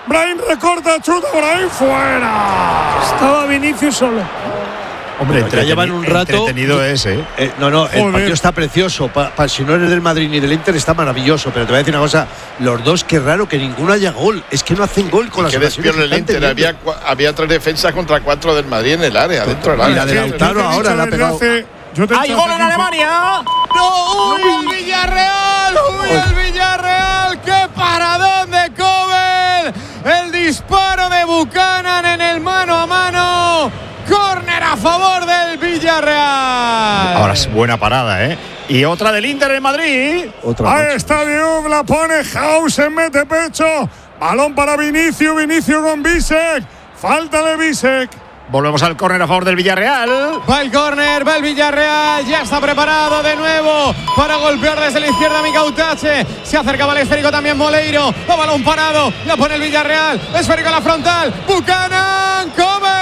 Brahim recorta, chuta por ahí, fuera. Estaba Vinicius solo. Hombre, ya llevan un rato. Entretenido es, ¿eh? No, el partido está precioso. Si no eres del Madrid ni del Inter, está maravilloso. Pero te voy a decir una cosa: los dos, qué raro que ninguno haya gol. Es que no hacen gol con las ocasiones. Que el Inter había 3 defensas contra 4 del Madrid en el área, dentro del área. Y la de Lautaro ahora la ha pegado. ¡Hay gol en Alemania! ¡No! ¡Uy, el Villarreal! ¡Uy, el Villarreal! ¡Qué paradón de Kobel! El disparo de Buchanan en el mano a mano. Córner a favor del Villarreal. Ahora es buena parada, ¿eh? Y otra del Inter en Madrid. Ahí está Diouf, la pone Hausen, mete pecho. Balón para Vinicius con Bisek. Falta de Bisek. Volvemos al córner a favor del Villarreal. Va el córner, va el Villarreal. Ya está preparado de nuevo para golpear desde la izquierda Mikautache. Se acercaba al esférico también Moleiro. Va balón parado. La pone el Villarreal. Esférico a la frontal. Buchanan.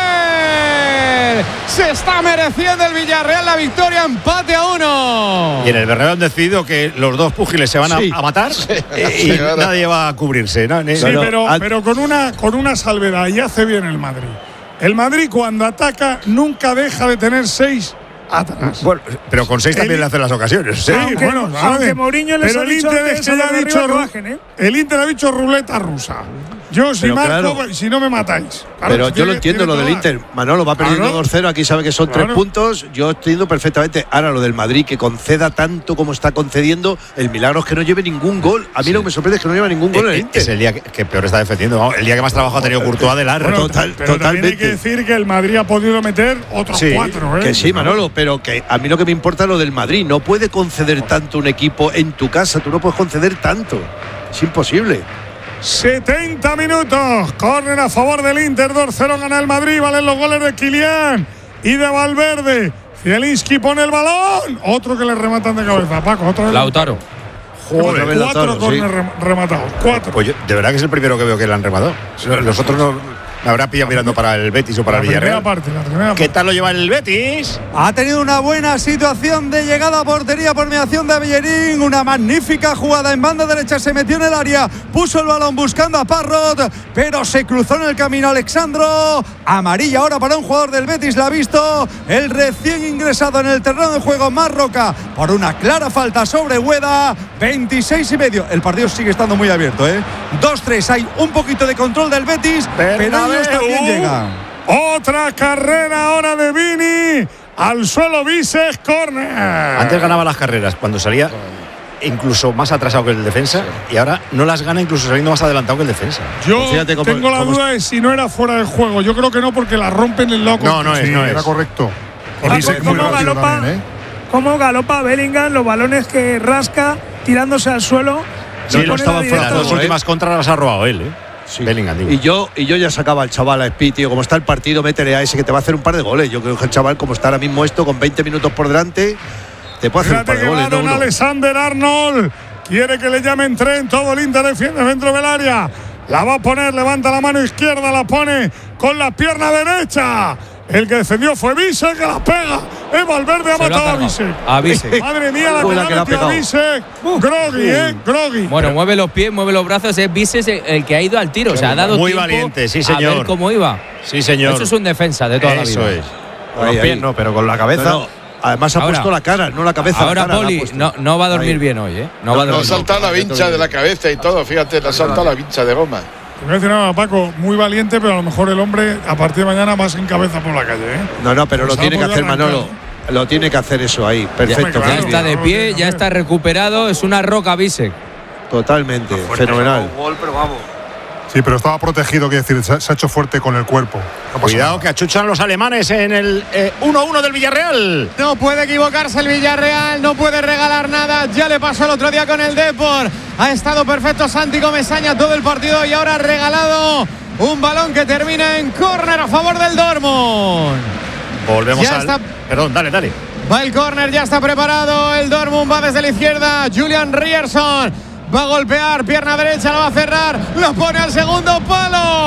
Kobel. Se está mereciendo el Villarreal la victoria. Empate a 1. Y en el Bernabéu han decidido que los dos púgiles se van a matar y nadie va a cubrirse. ¿No? Sí, pero con una salvedad. Y hace bien el Madrid. El Madrid cuando ataca nunca deja de tener 6 atrás. Bueno, pero con 6 también le hacen las ocasiones. Sí, aunque Mourinho les ha dicho el Inter ha dicho ruleta rusa. Yo si marco, si no me matáis. Claro, pero yo lo entiendo lo del Inter. Manolo va perdiendo 2-0, aquí sabe que son 3 puntos. Yo entiendo perfectamente. Ahora lo del Madrid, que conceda tanto como está concediendo, el milagro es que no lleve ningún gol. A mí lo que me sorprende es que no lleva ningún gol el Inter. Es el día que peor está defendiendo. El día que más trabajo ha tenido Courtois de largo. Totalmente. Hay que decir que el Madrid ha podido meter otros 4. Que sí, Manolo, pero que a mí lo que me importa es lo del Madrid. No puede conceder tanto un equipo en tu casa. Tú no puedes conceder tanto. Es imposible. 70 minutos, córner a favor del Inter, 2-0 gana el Madrid, valen los goles de Kylian y de Valverde. Zielinski pone el balón, otro que le rematan de cabeza, Paco, otro de Lautaro. Joder, 4 córner rematados, 4. Pues de verdad que es el primero que veo que le han rematado. Los otros no. Me habrá pillado mirando para el Betis o para el Villarreal. ¿Qué tal lo lleva el Betis? Ha tenido una buena situación de llegada a portería por mediación de Bellerín. Una magnífica jugada en banda derecha. Se metió en el área. Puso el balón buscando a Parrot. Pero se cruzó en el camino Alexandro. Amarilla ahora para un jugador del Betis. La ha visto el recién ingresado en el terreno de juego Marroca. Por una clara falta sobre Ueda. 26,5. El partido sigue estando muy abierto, 2-3. Hay un poquito de control del Betis. Pero también llega. Otra carrera ahora de Vini. Al suelo Bisek, córner. Antes ganaba las carreras cuando salía incluso más atrasado que el defensa y ahora no las gana incluso saliendo más adelantado que el defensa. Yo tengo la duda de si no era fuera de juego. Yo creo que no, porque la rompen el loco. No es. Era correcto. ¿Cómo galopa Bellingham? Los balones que rasca tirándose al suelo. Sí, no estaba fuera. Las dos últimas contras las ha robado él, Sí. Bellingham, y yo ya sacaba al chaval a Speed, tío, como está el partido, métele a ese que te va a hacer un par de goles. Yo creo que el chaval, como está ahora mismo esto, con 20 minutos por delante, te puede hacer un par de goles. Don Alexander Arnold quiere que le llamen tren, todo el Inter defiende dentro del área. La va a poner, levanta la mano izquierda, la pone con la pierna derecha. El que defendió fue Bisek, que la pega. Valverde ha matado a Bisek. Madre mía, la que la metió a Bisek. Groggy. Bueno, mueve los pies, mueve los brazos. Es Bisek el que ha ido al tiro. O sea, ha dado muy tiempo valiente, sí, señor. A ver cómo iba. Sí, señor. Eso es un defensa de toda la vida. Eso es. Con los pies no, pero con la cabeza. No. Además ha puesto la cara, no la cabeza. Ahora la cara, Poli no va a dormir bien hoy, No va a dormir. Nos ha saltado la vincha de la cabeza y todo. Fíjate, le ha saltado la vincha de goma. Te voy a decir nada, Paco, muy valiente, pero a lo mejor el hombre a partir de mañana va sin cabeza por la calle, No, pero lo tiene que hacer Manolo. Lo tiene que hacer eso ahí. Perfecto. Ya está de pie, ya está recuperado. Es una roca Bisek. Totalmente, fenomenal. Gol, pero vamos. Sí, pero estaba protegido, quiero decir, se ha hecho fuerte con el cuerpo. Cuidado que achuchan los alemanes en el 1-1 del Villarreal. No puede equivocarse el Villarreal, no puede regalar nada. Ya le pasó el otro día con el Depor. Ha estado perfecto Santi Comesaña todo el partido y ahora ha regalado un balón que termina en córner a favor del Dortmund. Volvemos Perdón, dale. Va el córner, ya está preparado. El Dortmund va desde la izquierda. Julian Ryerson va a golpear, pierna derecha, la va a cerrar, la pone al segundo palo.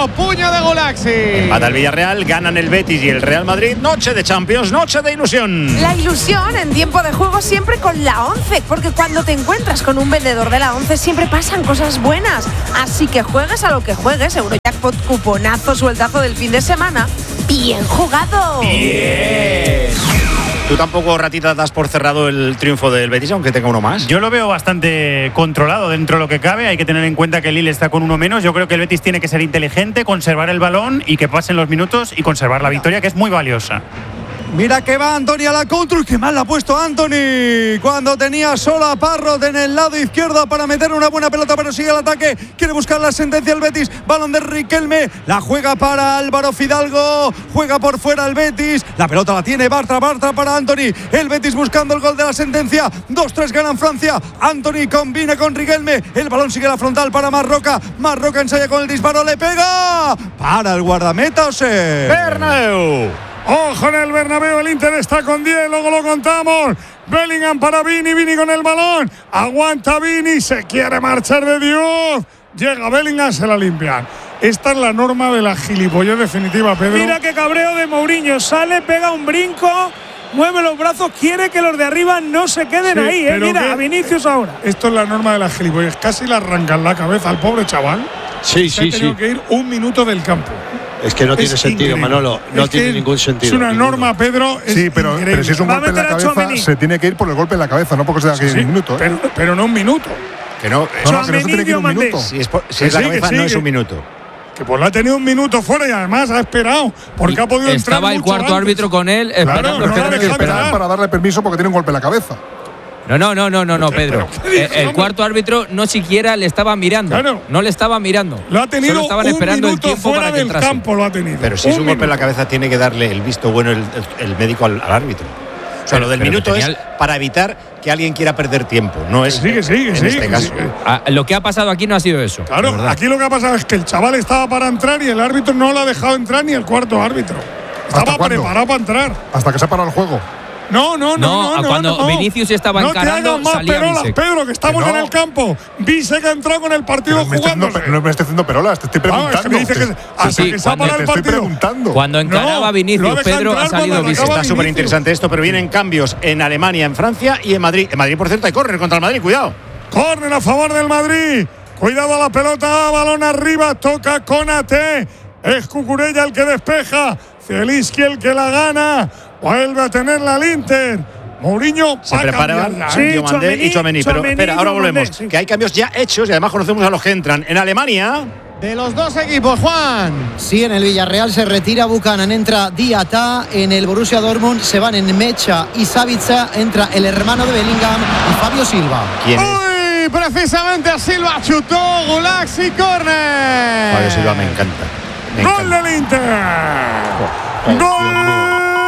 nuevo puño de Gulaxi. Empata el Villarreal, ganan el Betis y el Real Madrid. Noche de Champions, noche de ilusión. La ilusión en tiempo de juego siempre con la 11, porque cuando te encuentras con un vendedor de la 11 siempre pasan cosas buenas. Así que juegues a lo que juegues, Eurojackpot, cuponazo, sueltazo del fin de semana. ¡Bien jugado! ¡Bien! ¿Tú tampoco, Ratita, das por cerrado el triunfo del Betis, aunque tenga uno más? Yo lo veo bastante controlado dentro de lo que cabe. Hay que tener en cuenta que el Lille está con uno menos. Yo creo que el Betis tiene que ser inteligente, conservar el balón y que pasen los minutos y conservar la victoria, que es muy valiosa. Mira que va Antony a la contra y que mal la ha puesto Antony cuando tenía solo a Parrot en el lado izquierdo para meter una buena pelota, pero sigue el ataque, quiere buscar la sentencia el Betis, balón de Riquelme, la juega para Álvaro Fidalgo, juega por fuera el Betis, la pelota la tiene Bartra para Antony, el Betis buscando el gol de la sentencia, 2-3 ganan Francia, Antony combina con Riquelme, el balón sigue a la frontal para Marroca ensaya con el disparo, le pega para el guardameta Ose. Bernabéu. Ojo en el Bernabéu, el Inter está con 10, luego lo contamos. Bellingham para Vini con el balón. Aguanta Vini, se quiere marchar de Dios. Llega Bellingham, se la limpian. Esta es la norma de la gilipollez definitiva, Pedro. Mira qué cabreo de Mourinho, sale, pega un brinco, mueve los brazos, quiere que los de arriba no se queden ahí, mira, a Vinicius ahora. Esto es la norma de la gilipollez, casi le arrancan la cabeza al pobre chaval. Sí. Ha tenido que ir un minuto del campo. Es que no tiene sentido, increíble. Manolo, no tiene ningún sentido. Es una norma, Pedro. Sí, pero si es un golpe en la cabeza, se tiene que ir por el golpe en la cabeza, no porque se tenga que ir un minuto. Pero no un minuto. Que no se tiene que ir un minuto. Si es la cabeza, no es un minuto. Que pues lo ha tenido un minuto fuera y además ha esperado porque ha podido entrar. Estaba el cuarto árbitro con él esperando. Esperar para darle permiso porque tiene un golpe en la cabeza. No, Pedro. El cuarto árbitro no siquiera le estaba mirando. Claro. No le estaba mirando. Lo ha tenido. Solo estaban esperando el tiempo fuera para que del entrase. campo lo ha tenido. Pero si es un golpe en la cabeza, tiene que darle el visto bueno el médico al árbitro. O sea, lo del minuto es para evitar que alguien quiera perder tiempo. No es. En este caso. Lo que ha pasado aquí no ha sido eso. Claro, aquí lo que ha pasado es que el chaval estaba para entrar y el árbitro no lo ha dejado entrar ni el cuarto árbitro. Estaba preparado para entrar. Hasta que se ha parado el juego. No. Cuando Vinicius estaba encarando, no te hagas más perolas, Pedro, que estamos en el campo. Vise que ha entrado con el partido jugando. No me estoy haciendo perolas, te estoy preguntando. Es que me dice que hasta que se ha parado el partido. Cuando encaraba Vinicius, Pedro, ha salido Vise. Está súper interesante esto, pero vienen cambios en Alemania, en Francia y en Madrid. En Madrid, por cierto, hay córner contra el Madrid, cuidado. Córner a favor del Madrid. Cuidado a la pelota, balón arriba, toca Konaté. Es Cucurella el que despeja. Zielinski el que la gana. Vuelve a tenerla al Inter. Mourinho se prepara y Tchouaméni. Pero espera, ahora volvemos. Sí. Que hay cambios ya hechos y además conocemos a los que entran. En Alemania. De los dos equipos, Juan. Sí, en el Villarreal se retira Buchanan, entra Diatá. En el Borussia Dortmund se van en Mecha y Savitza. Entra el hermano de Bellingham y Fabio Silva. ¿Quién es? Uy, precisamente a Silva chutó Gulaxi, córner. Fabio Silva me encanta. Gol del Inter. Gol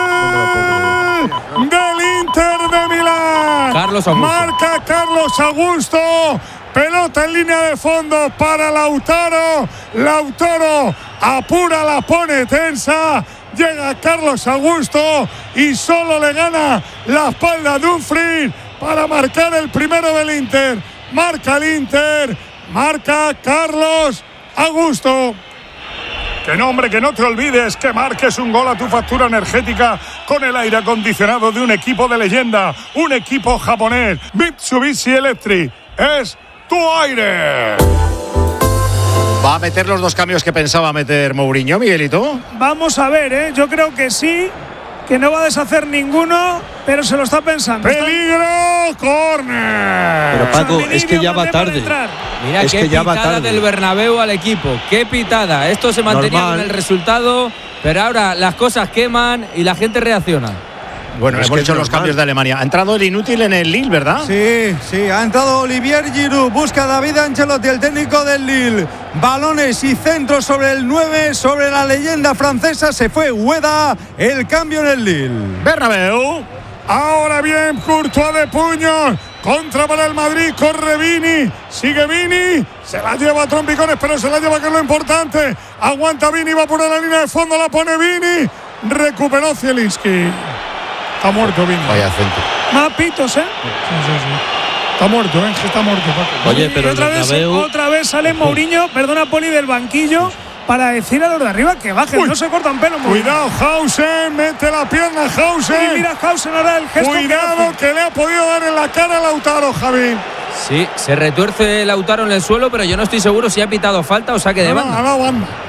del Inter de Milán. Carlos Augusto. Marca Carlos Augusto. Pelota en línea de fondo para Lautaro. Lautaro apura, la pone tensa. Llega Carlos Augusto y solo le gana la espalda a Dumfries para marcar el primero del Inter. Marca el Inter. Marca Carlos Augusto. Que no, hombre, que no te olvides que marques un gol a tu factura energética con el aire acondicionado de un equipo de leyenda, un equipo japonés. Mitsubishi Electric es tu aire. ¿Va a meter los dos cambios que pensaba meter Mourinho, Miguelito? Vamos a ver, yo creo que sí, que no va a deshacer ninguno, pero se lo está pensando. ¡Peligro! ¡Córner! Pero Paco, es que ya va tarde. Mira, es qué pitada del Bernabéu al equipo. Qué pitada. Esto se mantenía con el resultado, pero ahora las cosas queman y la gente reacciona. Bueno, hemos hecho los cambios de Alemania. Ha entrado el inútil en el Lille, ¿verdad? Sí, ha entrado Olivier Giroud. Busca a David Ancelotti, el técnico del Lille. Balones y centros sobre el 9, sobre la leyenda francesa. Se fue Ueda, el cambio en el Lille. Bernabéu. Ahora bien, Courtois de puños. Contra para el Madrid, corre Vini. Sigue Vini. Se la lleva a trompicones, pero se la lleva, que es lo importante. Aguanta Vini, va por la línea de fondo, la pone Vini. Recuperó Zielinski. Está muerto Vini. Vaya centro. Más pitos, Sí. Está muerto, Está muerto, Paco. Oye, pero otra vez sale Mourinho, perdona, Poli, del banquillo. para decir a los de arriba que bajen, no se cortan pelo. Cuidado, Hausen, mete la pierna Hausen. Y mira Hausen ahora el gesto. Cuidado que le ha podido dar en la cara a Lautaro, Javi. Sí, se retuerce Lautaro en el suelo, pero yo no estoy seguro si ha pitado falta o saque de banda. No, banda.